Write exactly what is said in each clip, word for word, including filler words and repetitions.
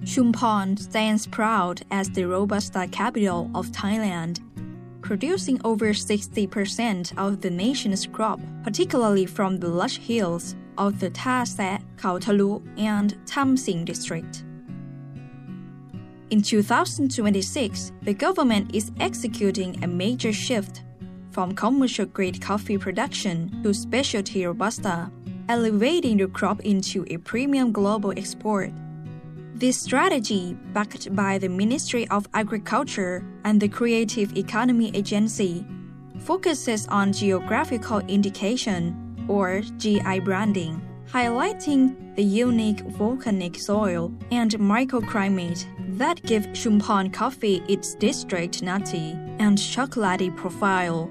Chumphon stands proud as the Robusta capital of Thailand, producing over sixty percent of the nation's crop, particularly from the lush hills of the Tha Sat, Khao Thalu, and Tham Sing district. In two thousand twenty-six, the government is executing a major shift from commercial-grade coffee production to specialty Robusta, elevating the crop into a premium global export. This strategy, backed by the Ministry of Agriculture and the Creative Economy Agency, focuses on geographical indication, or G I branding, highlighting the unique volcanic soil and microclimate that give Chumphon coffee its distinct nutty and chocolatey profile.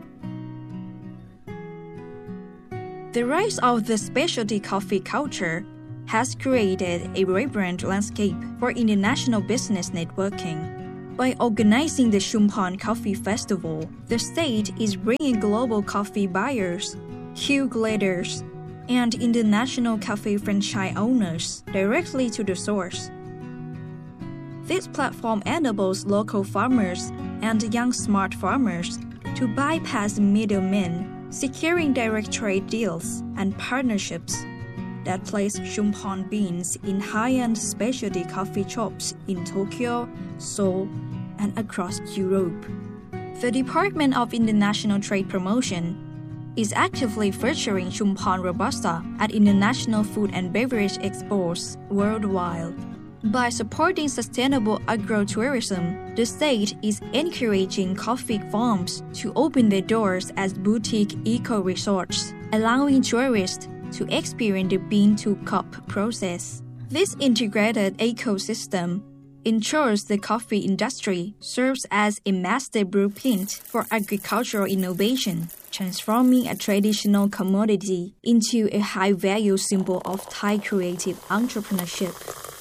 The rise of the specialty coffee culture has created a vibrant landscape for international business networking. By organizing the Chumphon Coffee Festival, the state is bringing global coffee buyers, hue gladers, and international coffee franchise owners directly to the source. This platform enables local farmers and young smart farmers to bypass middlemen, securing direct trade deals and partnerships that place Chumphon beans in high-end specialty coffee shops in Tokyo, Seoul, and across Europe. The Department of International Trade Promotion is actively featuring Chumphon Robusta at international food and beverage expos worldwide. By supporting sustainable agrotourism, the state is encouraging coffee farms to open their doors as boutique eco-resorts, allowing tourists to experience the bean-to-cup process. This integrated ecosystem ensures the coffee industry serves as a master blueprint for agricultural innovation, transforming a traditional commodity into a high-value symbol of Thai creative entrepreneurship.